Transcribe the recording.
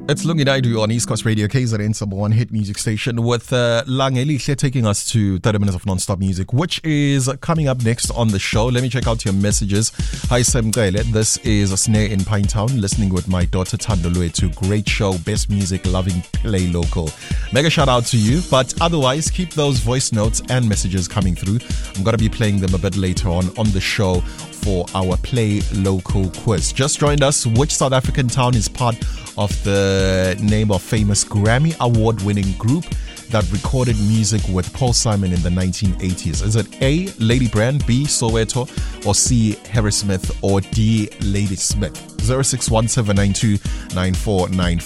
It's Lungi Naidu on East Coast Radio, KZN's number one hit music station, with Langelihle taking us to 30 minutes of non-stop music, which is coming up next on the show. Let me check out your messages. Hi, Semgele. This is Snare in Pinetown, listening with my daughter Tandolwe to great show, best music, loving play local. Mega shout out to you, but otherwise, keep those voice notes and messages coming through. I'm going to be playing them a bit later on the show for our Play Local quiz. Just joined us. Which South African town is part of the name of famous Grammy award-winning group that recorded music with Paul Simon in the 1980s? Is it A, Lady Brand, B, Soweto, or C, Harry Smith, or D, Lady Smith? 0617929495.